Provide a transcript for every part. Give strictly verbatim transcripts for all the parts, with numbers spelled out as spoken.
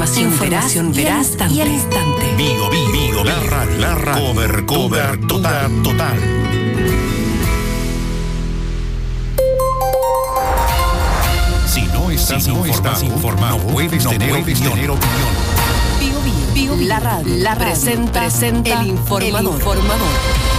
Información, información veraz y al instante. Vigo, Vigo, Vigo, la radio, la radio. Cover, cover, total, total. Si no estás, si no informado, estás informado, no puedes, no tener, puedes opinión. tener opinión. Vigo, Vigo, Vigo, la radio, la radio presenta, presenta el informador. El informador.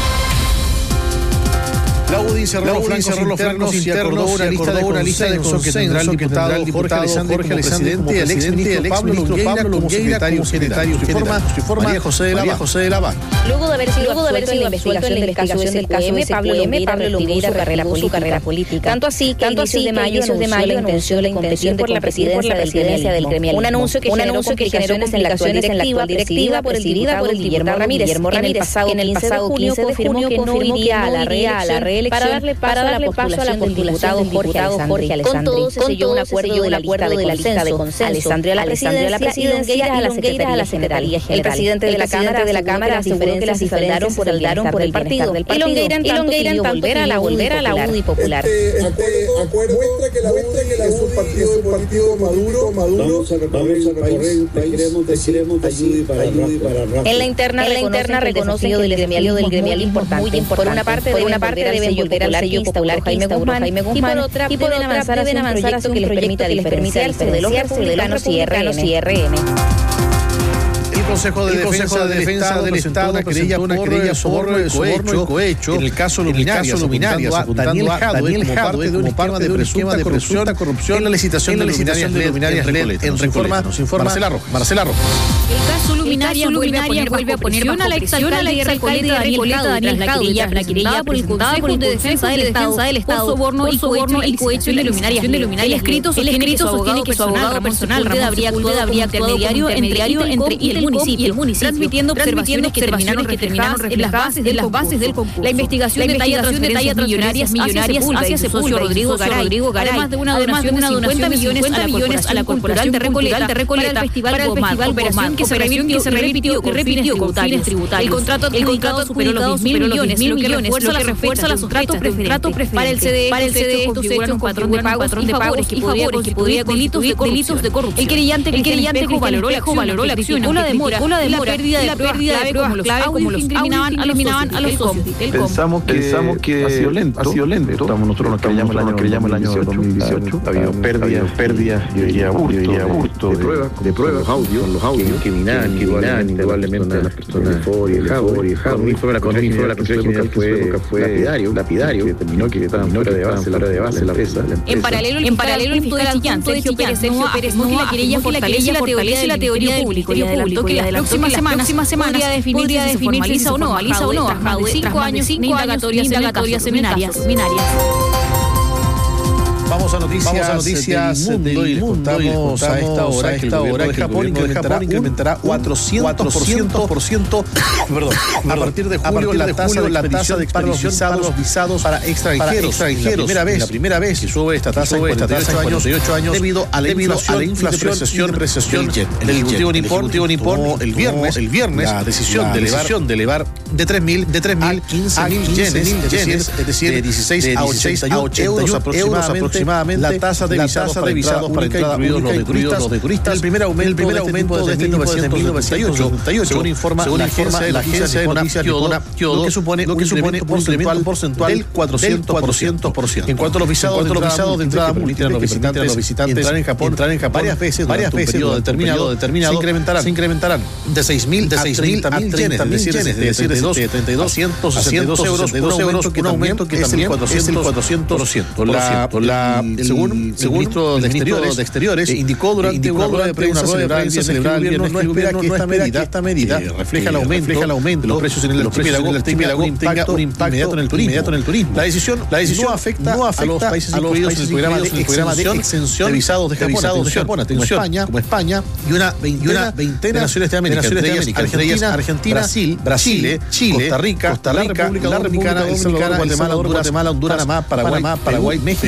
La U D I cerró los flancos internos y acordó una lista de una lista de consenso que tendrá el diputado Jorge Alessandri como presidente y el ex ministro Pablo Longueira como secretario general. María José de la Vaca. Luego de haber sido absuelto en la investigación del caso S Q M, Pablo Longueira retiró su carrera política. Tanto así que a inicios de mayo anunció la intención de competir por la presidencia del gremialismo. Un anuncio que generó complicaciones en la actual directiva presidida por el diputado Guillermo Ramírez, en el pasado quince de junio confirmó que no iría a la reelección para darle paso, para darle paso a la postulación del diputado Jorge Alessandri. Con todo se selló un acuerdo de la lista de consenso. Alessandri a la presidencia y Longueira a la secretaría general. El presidente de la Cámara de la Cámara aseguró que las diferencias se saldaron por el partido. Y Longueira en tanto pidió volver a la U D I Popular. Este acuerdo muestra que la U D I es un partido, un partido maduro, maduro. Vamos a recorrer el país, queremos ayuda para rápido. En la interna reconoce que el gremialismo es muy importante. Por una parte deben volver al sello popular que instauró Jaime Guzmán y por otra deben avanzar hacia un proyecto que les permita diferenciarse de los republicanos y R N. El Consejo de, el Defensa, Consejo de Defensa del Estado una querella una querella soborno y cohecho, cohecho en el caso Luminarias, apuntando a Daniel Jadwe como parte de un esquema de presunta corrupción, corrupción en la licitación de Luminarias en Reforma. Nos informa Marcela Rojas. Marcela Rojas. El caso Luminarias vuelve a poner bajo a la exalcalde de Recoleta Daniel Jadwe tras la querella presentada por el Consejo de Defensa del Estado por soborno y cohecho en la Luminarias. El escrito sostiene que su abogado personal Ramón Sepúlveda habría actuado como intermediario entre y el municipio, transmitiendo observaciones que terminaron reflejadas en las bases del concurso. La investigación detalla transferencias millonarias hacia su socio Rodrigo Garay, además de una donación de cincuenta millones a la Corporación de Recoleta para el Festival Cooperación que se repitió con fines tributarios. El contrato adjudicado superó los diez mil millones, lo que refuerza las sospechas de un trato preferente. Para el C D E estos hechos un patrón de pagos y favores que podría delitos de corrupción. El querellante valoró la acción, una demora la pérdida de pruebas clave como los incriminaban a los socios. Pensamos que, Pensamos que ha sido lento, ha sido lento. Estamos, nosotros nos creyamos el año, creyamos el año dos mil dieciocho. Ha habido pérdidas, pérdidas, yo diría hurto, de pruebas, de pruebas, los audios, los audios que minaban, que minaban indudablemente a las personas de Ford y de Jadwe. Y Jadwe fue la Consejería General fue lapidario, lapidario, que determinó que estaban fuera de base, fuera de base la empresa. En paralelo, en paralelo, el fiscal Chillán, Sergio Pérez afirmó que la querella fortalece la teoría del Ministerio Público y que las próximas semanas podría definir si se formaliza o no, formaliza o no, tras más de cinco años de indagatorias seminarias. Vamos a noticias, Vamos a noticias del mundo, del mundo y les contamos a esta hora, a esta hora que el Japón incrementará, incrementará cuatrocientos por ciento perdón, a partir de julio la tasa de la tasa de expedición para los visados para extranjeros. La primera vez, la primera vez que sube esta tasa en cuarenta y ocho años debido a la inflación, depreciación del Ejecutivo Nippon el viernes, el viernes la decisión de elevar de tres mil a quince mil yenes, es decir, de dieciséis a ochenta y uno euros aproximadamente. La tasa de visados para entrada única, incluidos los de turistas, el primer aumento desde mil novecientos noventa y ocho, según informa la agencia de noticias Kyodo, que supone un incremento porcentual del cuatrocientos por ciento. En cuanto a los visados de entrada múltiple, los visitantes entrar en Japón varias veces varias veces durante un periodo determinado se incrementarán de seis mil a treinta mil yenes, es decir, de treinta y dos a ciento sesenta y dos euros, un aumento que también es el cuatrocientos por ciento. La Según, según el ministro de Exteriores, de Exteriores indicó durante una rueda de prensa celebrada el viernes que el gobierno no espera que esta medida refleja el aumento de los precios en el archipiélago tenga un impacto inmediato en el turismo. La decisión no afecta a los países incluidos en el programa de exención de visados de Japón, como España y una veintena de naciones de América, entre ellas Argentina, Brasil, Chile, Costa Rica, la República Dominicana, Guatemala, Honduras, Panamá, Paraguay, México,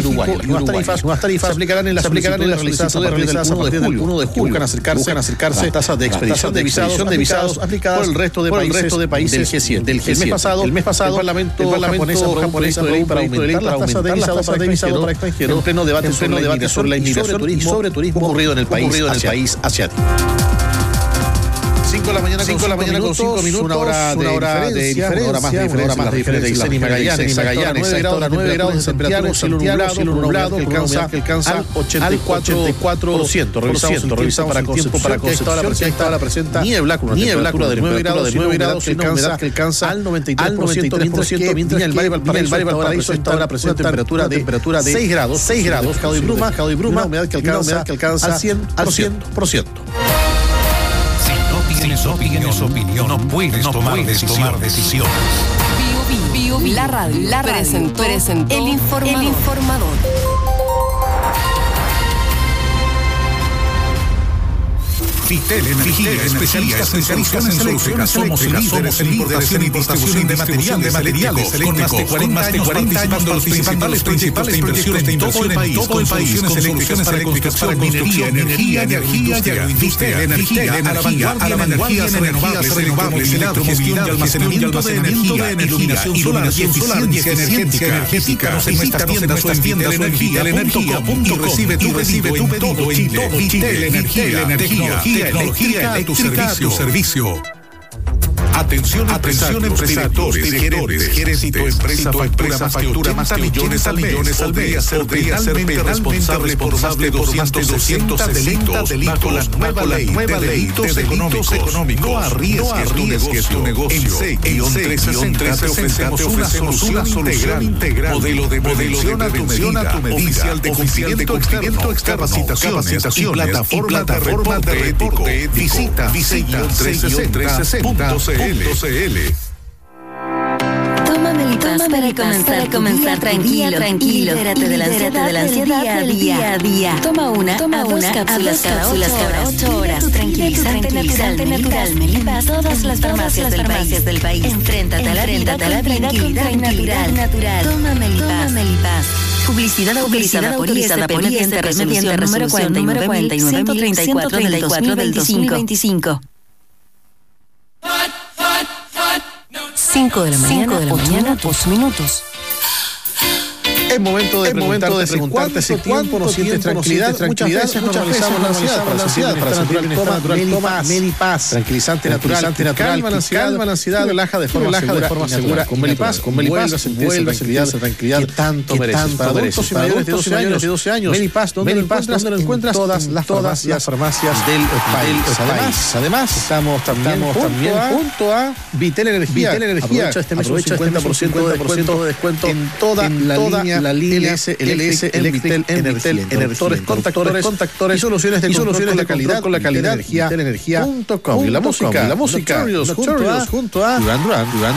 Uruguay. Las nuevas tarifas, nuevas tarifas se aplicarán en las solicitudes realizadas a partir del uno de julio. Buscan acercarse, buscan acercarse las tasas de expedición de visados, de visados aplicadas por el resto de países, el resto de países del G siete. Del G siete. El mes pasado, el mes pasado, el Parlamento, el Parlamento japonés aprobó un proyecto de ley para aumentar las tasas de visado para extranjeros en pleno debate sobre la inmigración y sobre turismo ocurrido en el país asiático. cinco de la mañana, cinco de la mañana con cinco minutos, una hora de, una hora de diferencia, una hora más de diferencia, una hora más de diferencia, Aysén y Magallanes, Magallanes, nueve grados de temperatura, cielo nublado, cielo nublado, que alcanza, que alcanza al ochenta y cuatro por ciento. Revisamos, revisamos para tiempo para Concepción, que esta hora presenta niebla con una temperatura de nueve grados, de nueve grados, que alcanza, que alcanza al noventa y tres por ciento, mientras que Viña del Valle Valparaíso esta hora presenta temperatura de temperatura de seis grados, seis grados, cado y bruma, cado y bruma, humedad que alcanza, que alcanza al cien por ciento. Tienes opinión, opinión, no puedes, no tomar, puedes tomar decisiones. Bio, Bio, Bio, la radio, la radio presentó, presentó el informador. El informador. Vitel Energía, especialistas en soluciones eléctricas. Somos líderes en importación y distribución de materiales eléctricos. Con más de cuarenta años participando en los principales proyectos de inversión en todo el país. Con soluciones eléctricas para construcción, minería, energía, energía y agroindustria. Energía, energía, a la vanguardia en energías renovables, electrogestión y almacenamiento de energía, iluminación solar y eficiencia energética. Visítanos en nuestras tiendas o en vitelenergia punto com y recibe tu pedido en todo Chile. Vitel Energía, tecnología Tecnología eléctrica a tu servicio. Atención, atención empresarios, directores, gerentes, si tu empresa factura más de ochenta millones al mes, podría ser penalmente responsable por más de doscientos sesenta delitos bajo la nueva ley de delitos económicos. No arriesgues tu negocio. En SEC-Guión trescientos sesenta te ofrecemos una solución integral, modelo de prevención a tu medida, oficial de cumplimiento externo, capacitaciones y plataforma de reporte ético. Visita SEC-Guión trescientos sesenta punto c l. Toma Melipaz para comenzar, para comenzar tranquilo, tranquilo. Libérate de la ansiedad, de la ansiedad día a día. Toma una, toma una, cápsulas cada ocho horas. Tu tranquilizante natural Melipaz. Todas las farmacias del país. Enfréntate a la vida con tranquilidad natural. Toma Melipaz. Publicidad autorizada por I S P mediante resolución número cuarenta y nueve mil ciento treinta y cuatro del dos mil veinticinco. cinco de la mañana, ocho minutos, minutos. Es momento de, es momento de preguntarte hace cuánto no sientes tranquilidad. Muchas veces nos realizamos la ansiedad para sentir bienestar natural. Toma Melipaz, tranquilizante natural, calma la ansiedad, calma la ansiedad, relaja de forma segura. Con Melipaz, con Melipaz vuelve a sentir esa tranquilidad que tanto mereces. Para adultos y mayores de doce años, Melipaz, ¿dónde lo encuentras? Todas las farmacias del país. Además, estamos también junto a Vitel Energía. Aprovecha este mes un cincuenta por ciento de descuento en toda la línea la línea L S Electric Energy, interruptores, contactores, contactores y soluciones de soluciones de calidad con la calidad energía punto com. Y la música, la música, junto a Duran Duran, Duran